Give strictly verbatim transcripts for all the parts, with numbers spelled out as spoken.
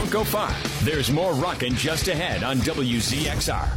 Don't go far. There's more rockin' just ahead on W Z X R.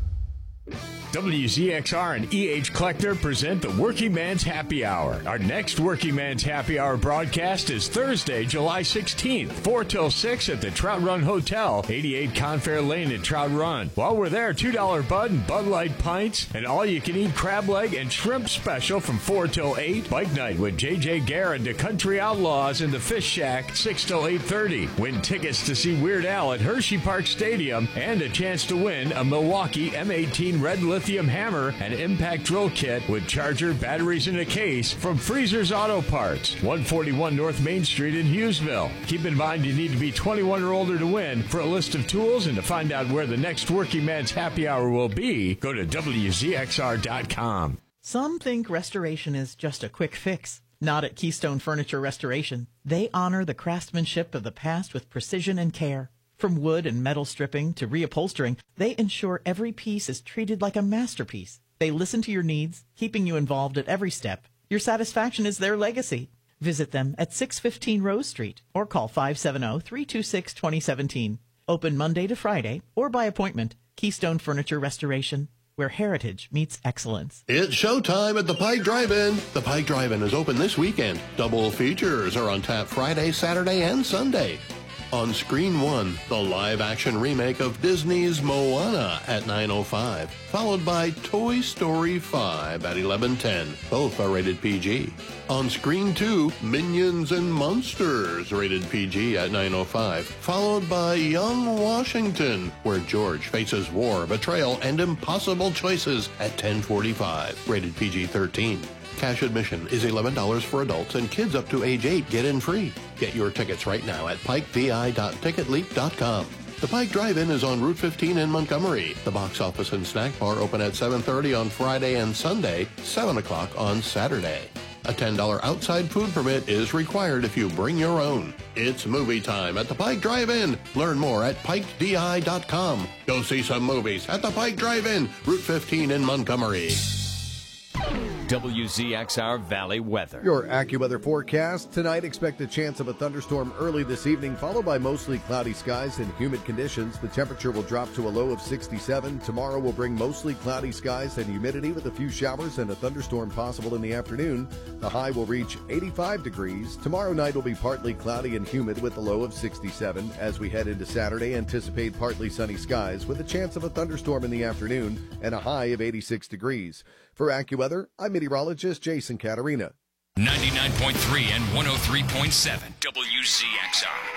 W Z X R and E H Collector present the Working Man's Happy Hour. Our next Working Man's Happy Hour broadcast is Thursday, July sixteenth, four till six at the Trout Run Hotel, eighty-eight Confair Lane at Trout Run. While we're there, two dollar Bud and Bud Light pints, and all-you-can-eat crab leg and shrimp special from four till eight. Bike night with J J Gare and the Country Outlaws in the Fish Shack, six till eight thirty. Win tickets to see Weird Al at Hershey Park Stadium and a chance to win a Milwaukee M eighteen Red Lithium Hammer and Impact Drill Kit with charger, batteries, and a case from Freezer's Auto Parts, one forty-one North Main Street in Hughesville. Keep in mind you need to be twenty-one or older to win. For a list of tools and to find out where the next Working Man's Happy Hour will be, go to W Z X R dot com. Some think restoration is just a quick fix. Not at Keystone Furniture Restoration. They honor the craftsmanship of the past with precision and care. From wood and metal stripping to reupholstering, they ensure every piece is treated like a masterpiece. They listen to your needs, keeping you involved at every step. Your satisfaction is their legacy. Visit them at six fifteen Rose Street or call five seven zero, three two six, two zero one seven. Open Monday to Friday or by appointment. Keystone Furniture Restoration, where heritage meets excellence. It's showtime at the Pike Drive-In. The Pike Drive-In is open this weekend. Double features are on tap Friday, Saturday, and Sunday. On Screen One, the live-action remake of Disney's Moana at nine oh five, followed by Toy Story five at eleven ten. Both are rated P G. On Screen Two, Minions and Monsters, rated P G at nine oh five, followed by Young Washington, where George faces war, betrayal, and impossible choices at ten forty-five, rated P G thirteen. Cash admission is eleven dollars for adults, and kids up to age eight get in free. Get your tickets right now at pike v i dot ticket leap dot com. The Pike Drive-In is on Route fifteen in Montgomery. The box office and snack bar open at seven thirty on Friday and Sunday, seven o'clock on Saturday. A ten dollar outside food permit is required if you bring your own. It's movie time at the Pike Drive-In. Learn more at pike d i dot com. Go see some movies at the Pike Drive-In, Route fifteen in Montgomery. W Z X R Valley weather. Your AccuWeather forecast. Tonight, expect a chance of a thunderstorm early this evening, followed by mostly cloudy skies and humid conditions. The temperature will drop to a low of sixty-seven. Tomorrow will bring mostly cloudy skies and humidity with a few showers and a thunderstorm possible in the afternoon. The high will reach eighty-five degrees. Tomorrow night will be partly cloudy and humid with a low of sixty-seven. As we head into Saturday, anticipate partly sunny skies with a chance of a thunderstorm in the afternoon and a high of eighty-six degrees. For AccuWeather, I'm meteorologist Jason Caterina. ninety-nine point three and one oh three point seven W Z X R.